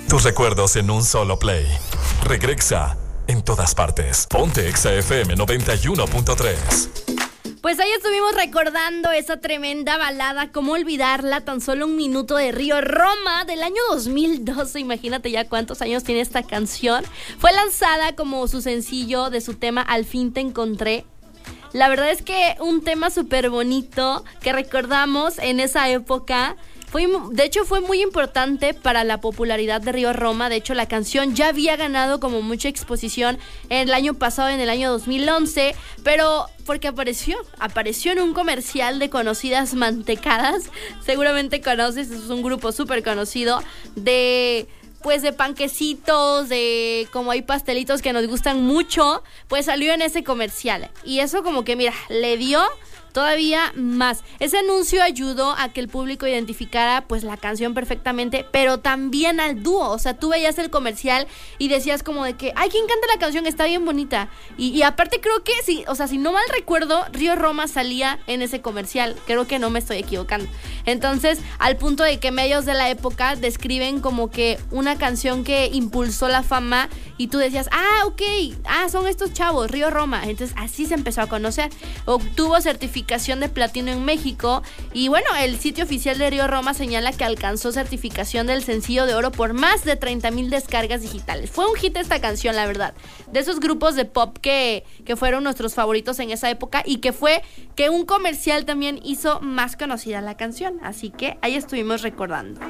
Tus recuerdos en un solo play. Regresa en todas partes. Ponte Exa FM 91.3. Pues ahí estuvimos recordando esa tremenda balada, cómo olvidarla, tan solo un minuto de Río Roma del año 2012, imagínate ya cuántos años tiene esta canción. Fue lanzada como su sencillo de su tema Al fin te encontré. La verdad es que un tema súper bonito que recordamos en esa época. De hecho fue muy importante para la popularidad de Río Roma. De hecho la canción ya había ganado como mucha exposición en el año pasado, en el año 2011, pero porque apareció en un comercial de Conocidas Mantecadas. Seguramente conoces, es un grupo súper conocido de panquecitos, de como hay pastelitos que nos gustan mucho, pues salió en ese comercial. Y eso como que mira, le dio todavía más. Ese anuncio ayudó a que el público identificara pues la canción perfectamente, pero también al dúo. O sea, tú veías el comercial y decías como de que, ay, ¿quién canta la canción? Está bien bonita. Y aparte creo que sí, o sea, si no mal recuerdo, Río Roma salía en ese comercial. Creo que no me estoy equivocando. Entonces, al punto de que medios de la época describen como que una canción que impulsó la fama y tú decías, ok, son estos chavos, Río Roma. Entonces, así se empezó a conocer. Obtuvo certificación de platino en México y bueno, el sitio oficial de Río Roma señala que alcanzó certificación del sencillo de oro por más de 30,000 descargas digitales. Fue un hit esta canción, la verdad, de esos grupos de pop que fueron nuestros favoritos en esa época y que fue que un comercial también hizo más conocida la canción, así que ahí estuvimos recordando.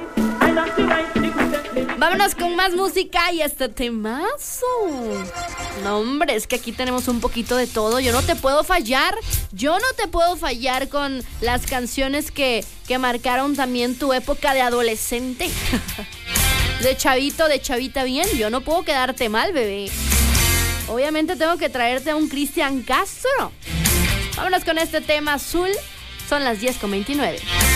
Vámonos con más música y este temazo. No, hombre, es que aquí tenemos un poquito de todo. Yo no te puedo fallar con las canciones que marcaron también tu época de adolescente. De chavito, de chavita bien, yo no puedo quedarte mal, bebé. Obviamente tengo que traerte a un Cristian Castro. Vámonos con este tema azul. Son las 10:29.